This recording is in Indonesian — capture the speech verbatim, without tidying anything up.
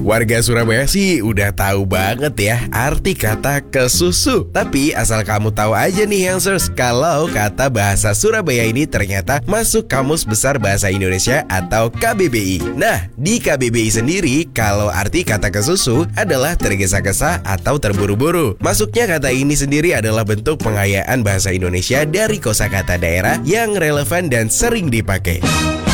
Warga Surabaya sih udah tahu banget ya arti kata kesusu. Tapi asal kamu tahu aja nih Youngsters, kalau kata bahasa Surabaya ini ternyata masuk Kamus Besar Bahasa Indonesia atau K B B I. Nah, di K B B I sendiri, kalau arti kata kesusu adalah tergesa-gesa atau terburu-buru. Masuknya kata ini sendiri adalah bentuk pengayaan bahasa Indonesia dari kosakata daerah yang relevan dan sering dipakai.